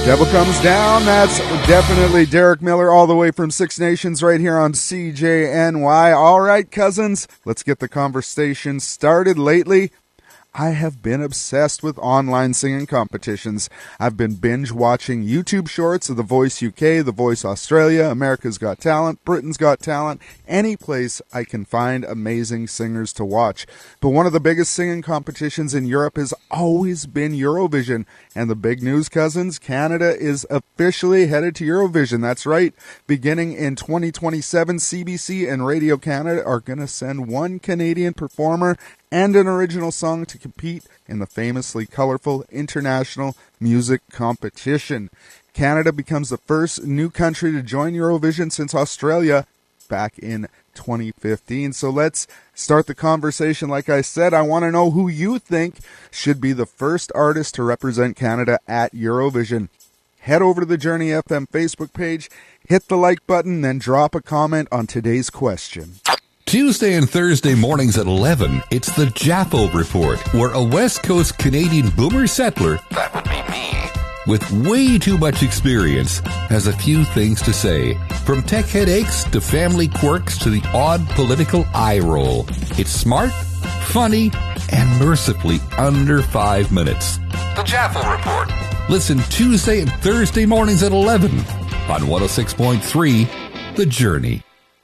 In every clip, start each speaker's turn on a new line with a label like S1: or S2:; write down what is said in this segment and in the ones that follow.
S1: Devil Comes Down, that's definitely Derek Miller all the way from Six Nations right here on CJNY. All right, cousins, let's get the conversation started. Lately, I have been obsessed with online singing competitions. I've been binge watching YouTube shorts of The Voice UK, The Voice Australia, America's Got Talent, Britain's Got Talent, any place I can find amazing singers to watch. But one of the biggest singing competitions in Europe has always been Eurovision. And the big news, cousins, Canada is officially headed to Eurovision. That's right. Beginning in 2027, CBC and Radio Canada are going to send one Canadian performer and an original song to compete in the famously colorful international music competition. Canada becomes the first new country to join Eurovision since Australia back in 2015. So let's start the conversation. Like I said, I want to know who you think should be the first artist to represent Canada at Eurovision. Head over to the Journey FM Facebook page, hit the like button, then drop a comment on today's question.
S2: Tuesday and Thursday mornings at 11, it's the Jaffo Report, where a West Coast Canadian boomer settler, that would be me, with way too much experience, has a few things to say. From tech headaches to family quirks to the odd political eye roll. It's smart, funny, and mercifully under 5 minutes. The Jaffo Report. Listen Tuesday and Thursday mornings at 11 on 106.3 The Journey.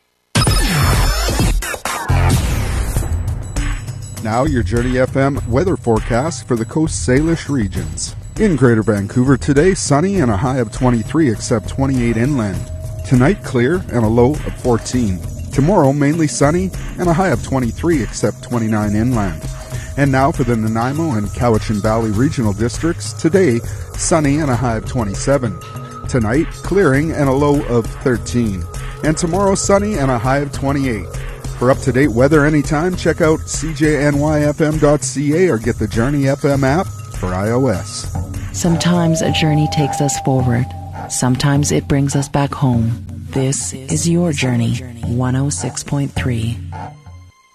S1: Now your Journey FM weather forecast for the Coast Salish regions. In Greater Vancouver today, sunny and a high of 23 except 28 inland. Tonight, clear and a low of 14. Tomorrow, mainly sunny and a high of 23 except 29 inland. And now for the Nanaimo and Cowichan Valley regional districts. Today, sunny and a high of 27. Tonight, clearing and a low of 13. And tomorrow, sunny and a high of 28. For up-to-date weather anytime, check out cjnyfm.ca or get the Journey FM app for iOS.
S3: Sometimes a journey takes us forward. Sometimes it brings us back home. This is your Journey, 106.3.